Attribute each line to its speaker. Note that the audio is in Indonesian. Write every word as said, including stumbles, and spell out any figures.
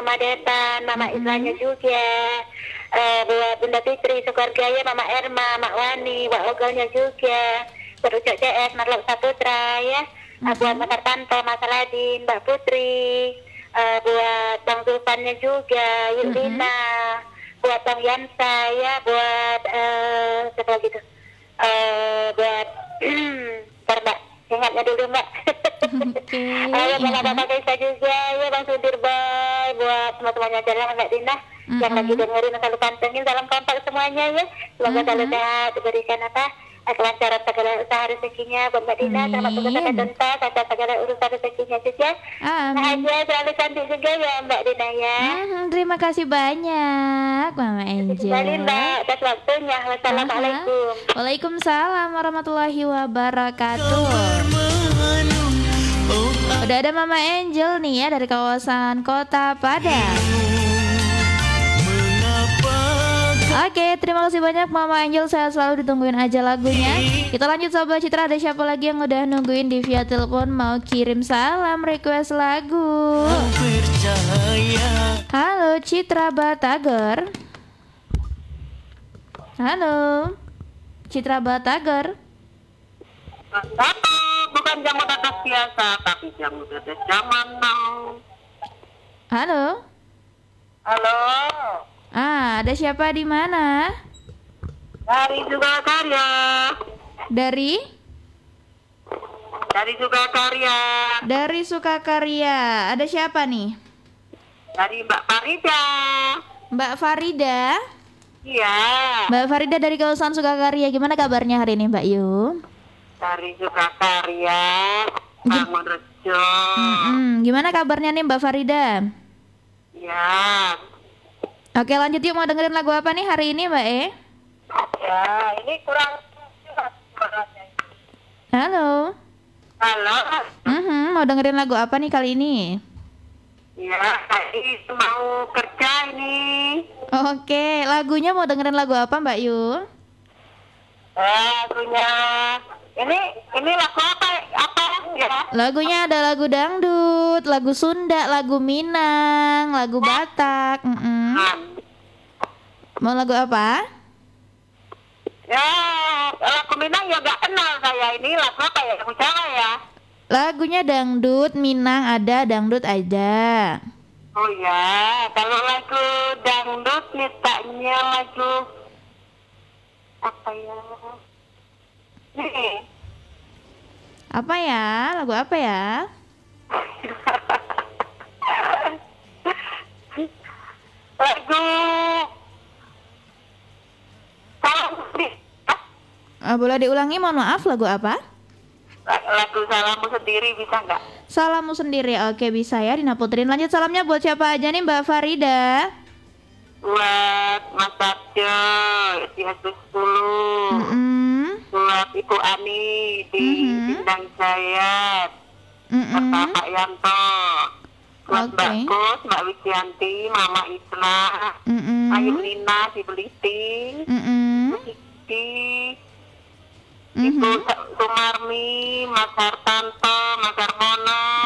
Speaker 1: Mama Detan, Mama
Speaker 2: Mm-mm.
Speaker 1: Islanya juga, eh, buat Bunda Fitri, sekeluarganya, Mama Erma, Mak Wani, Wak Ogalnya juga, buat Ucok C S, Marlok Saputra ya, eh, buat
Speaker 2: Mm-mm.
Speaker 1: Mas Artanto, Mas Aladin, Mbak Putri, eh, buat Bang Zulfannya juga,
Speaker 2: Mm-mm.
Speaker 1: Yulina, buat Bang Yansa ya, buat eh, siapa lagi tuh? Eh, buat ntar Mbak, ingatnya dulu Mbak.
Speaker 2: Oke,
Speaker 1: Ayo buat
Speaker 2: mm-mm.
Speaker 1: Bapak Kaisa juga ya, Bang Sudir Boy, buat teman-temannya jalan Mbak Dina yang lagi
Speaker 2: Mm-mm.
Speaker 1: dengerin, selalu pantengin, salam kompak semuanya ya, semoga selalu
Speaker 2: Mm-mm.
Speaker 1: sehat, diberikan apa eh, kelancaran segala usaha rezekinya buat Mbak Dina, selamat tugas sampai
Speaker 2: Amin.
Speaker 1: tuntas, atas segala urusan rezekinya juga. Nah
Speaker 2: Amin.
Speaker 1: aja selalu cantik juga ya Mbak Dina ya.
Speaker 2: Mhm, terima kasih banyak, Mama
Speaker 1: Kembali
Speaker 2: Angel.
Speaker 1: Mbak, atas waktunya.
Speaker 2: Aha.
Speaker 1: Wassalamualaikum.
Speaker 2: Waalaikumsalam warahmatullahi wabarakatuh. Udah ada Mama Angel nih ya dari kawasan Kota Padang. Oke, terima kasih banyak Mama Angel. Saya selalu ditungguin aja lagunya. Kita lanjut Sobat Citra. Ada siapa lagi yang udah nungguin di via telepon mau kirim salam request lagu? Halo Citra Batagor. Halo Citra Batagor.
Speaker 1: Satu, bukan jamu tetes biasa, tapi jamu tetes zaman now.
Speaker 2: Halo.
Speaker 1: Halo,
Speaker 2: Ah, ada siapa di mana?
Speaker 1: dari juga karya,
Speaker 2: Dari
Speaker 1: dari juga karya,
Speaker 2: dari Sukakarya. Ada siapa nih?
Speaker 1: dari Mbak Farida.
Speaker 2: Mbak Farida.
Speaker 1: Iya,
Speaker 2: Mbak Farida dari kawasan Sukakarya. Gimana kabarnya hari ini, Mbak Yu?
Speaker 1: dari juga karya, Bangun Rejo.
Speaker 2: Mm-mm. Gimana kabarnya nih Mbak Farida?
Speaker 1: Iya,
Speaker 2: Oke, lanjut yuk, mau dengerin lagu apa nih hari ini, Mbak E?
Speaker 1: ya ini kurang.
Speaker 2: Halo.
Speaker 1: Halo,
Speaker 2: Mhm, mau dengerin lagu apa nih kali ini?
Speaker 1: ya ini mau kerja ini.
Speaker 2: Oke, lagunya mau dengerin lagu apa, Mbak Yu?
Speaker 1: Eh, punya ini ini lagu apa apa ya?
Speaker 2: Lagunya ada lagu dangdut, lagu Sunda, lagu Minang, lagu Batak. Mm-mm.
Speaker 1: Nah,
Speaker 2: Mau lagu apa?
Speaker 1: ya lagu Minang ya gak kenal saya, ini lagu apa ya, lagu Jawa ya?
Speaker 2: Lagunya dangdut, Minang ada, dangdut ada.
Speaker 1: Oh ya, kalau lagu dangdut mintanya lagu apa ya? Nih.
Speaker 2: Apa ya? Lagu apa ya?
Speaker 1: Lagu Salam Sendiri.
Speaker 2: Ah, boleh diulangi, mohon maaf, lagu apa?
Speaker 1: Lagu Salammu Sendiri bisa nggak?
Speaker 2: Salammu Sendiri. Oke, bisa ya, Dina Putrin. Lanjut salamnya buat siapa aja nih, Mbak Farida?
Speaker 1: Buat Mas Sabjo di S D sepuluh.
Speaker 2: Mm-mm.
Speaker 1: Buat Ibu Ani di
Speaker 2: Mhm.
Speaker 1: Bintang Jaya,
Speaker 2: Mm-mm.
Speaker 1: Bapak Pak Yanto, buat
Speaker 2: Oke.
Speaker 1: Mbak Kus, Mbak Widianti, Mama Isla,
Speaker 2: Mm-mm.
Speaker 1: Ayu Lina di Belitung,
Speaker 2: Mm-mm.
Speaker 1: di Ibu
Speaker 2: Mhm.
Speaker 1: Sumarmi, Mas Hartanto, Mas Harmono,